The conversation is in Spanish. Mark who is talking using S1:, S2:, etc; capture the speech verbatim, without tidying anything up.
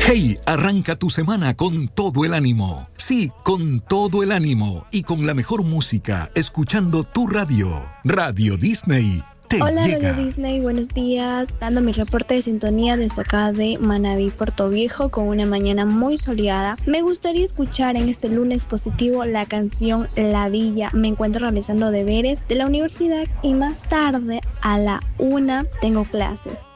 S1: Hey, arranca tu semana con todo el ánimo. Sí, con todo el ánimo y con la mejor música, escuchando tu radio. Radio Disney te
S2: Hola,
S1: llega.
S2: Radio Disney, buenos días. Dando mi reporte de sintonía desde acá de Manabí, Puerto Viejo, con una mañana muy soleada. Me gustaría escuchar en este lunes positivo la canción La Villa. Me encuentro realizando deberes de la universidad y más tarde a la una tengo clases.